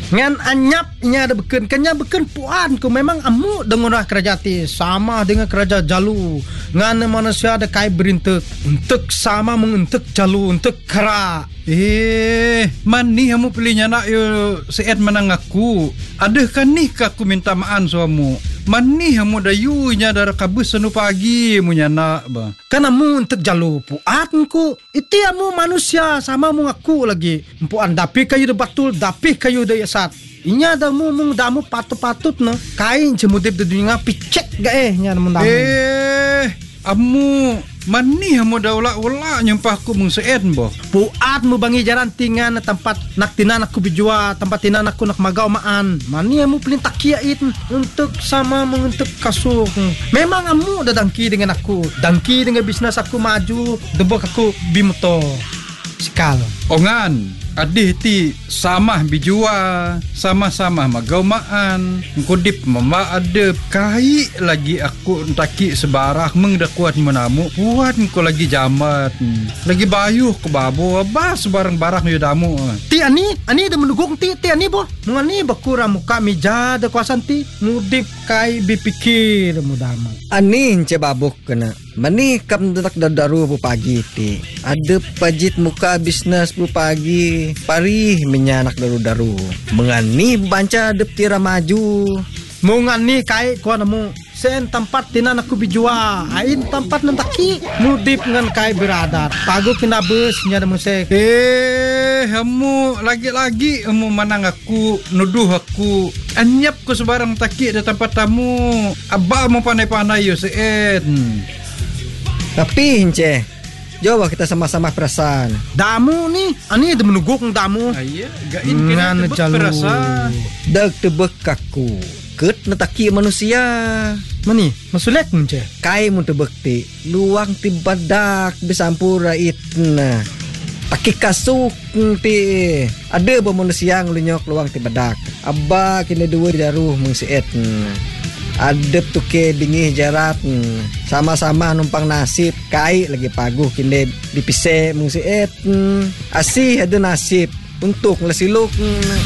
Ngan anyap nya ada beken kanya beken puan ku memang amu dengan kerajati sama dengan kerajaan Jalu. Ngan manusia ada kai berintek untuk sama mengentek Jalu untuk kera. Mani kamu pilihnya nak yo seet menang aku. Adakah nih aku minta maan suamu? Mani kamu dayunya darah kabus senu pagi mu nyana ba. Kan amu untuk Jalu puan ku. Itu amu manusia sama mu aku lagi. Puan dapih kayu de batul, dapih kayu de yasat. Inya damu mung damu patut-patut no. Kain cemudip de dunia picek ga nya mun damu. Amu mani kamu dah ulak-ulak nyempah aku mung seet bo. Puat mu bangi jaran tingan tempat nak tinan aku bijua, tempat tinan aku nak magau maan. Mani amu pelin takiait untuk sama mengentuk kasuk. Memang amu dah dangki dengan aku. Dangki dengan bisnes aku maju, debok aku bimoto. Sikal. Ongan, adih ti sama bijua, sama-sama magaumaan, kudip mama ada kai lagi aku entaki sebarah meng dah kuat menamu, kuat ko lagi jamat, lagi bayuh ke babo, abah sebarang-barang yo damu. Ti ani dah menugong ti ani boh. Mengani bakura muka mija da kuasan ti, mudip kai bipikir mudamu. Ani ce babuk kena. Mani kam nak dadaru bu pagi ti. Ada pajit muka bisnes bu pagi. Parih menyanak daru-daru. Mengani banca adep tira maju. Mengani kai ko namu. Sen tempat tinan aku bijua. Ain tempat nentaki. Mudip ngan kai beradar. Pagu kena bus nya da musek. Kamu lagi-lagi kamu manang aku, nuduh aku. Anyap ko sebarang taki da tempat tamu. Abah mo panai-panai yo seet. Tapi Hince, coba kita sama-sama perasaan. Damu ni, ani ada menuguk damu. Iya, gain kena tebek perasaan. Dag tebek aku. Ket netaki manusia. Mani, masulek Hince. Kai mun tebek ti, luang ti badak bisampura itna. Taki kasuk ti. Ada ba manusia nglunyok luang ti badak. Abba kini dua daruh mung siet. Adep tuke bingih jarat sama-sama numpang nasib kai lagi paguh kini dipise mung siet asih ada nasib untuk ngelasiluk